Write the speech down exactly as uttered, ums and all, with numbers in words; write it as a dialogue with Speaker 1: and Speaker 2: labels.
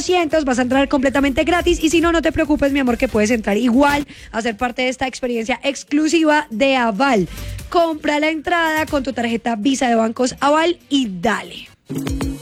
Speaker 1: doscientos, vas a entrar completamente gratis y si no, no te preocupes, mi amor, que puedes entrar igual a ser parte de esta experiencia exclusiva de Aval. Compra la entrada con tu tarjeta Visa de Bancos Aval y dale.